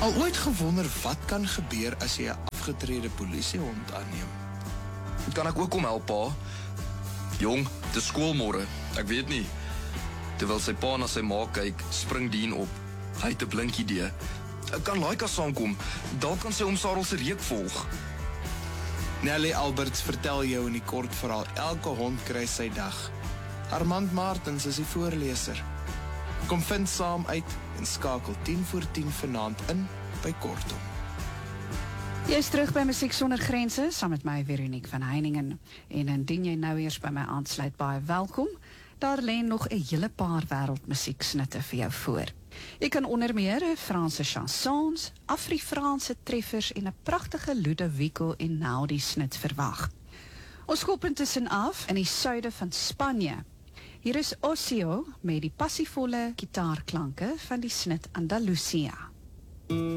Al ooit gewonder wat kan gebeur as jy 'n afgetrede polisiehond aanneem? Kan ek ook kom help, pa? Jong, het is skoolmôre, ek weet nie. Terwyl sy pa na sy ma kyk, spring Dean op. Hy het 'n blink idee. Kan Laika saamkom? Dalk kan sy Sarel se reuk volg. Nelly Alberts vertel jou in die kort verhaal, elke hond kry sy dag. Armand Martens is die voorleser. Kom vind saam uit en skakel 10:10 vanaand in by Kortom. Jy is terug by Musiek Sonder Grense, saam met my Veronique van Heiningen. En indien jy nou eers by my aansluit, baie welkom. Daar lê nog 'n hele paar wêreldmusieksnitte vir jou voor. Jy kan onder meer Franse chansons, Afri-Franse treffers en 'n pragtige Ludovico en Naudi snit verwag. Ons skop intussen af in die suide van Spanje. Hier is Ocio met die passievolle gitaarklanke van die snit Andalusia.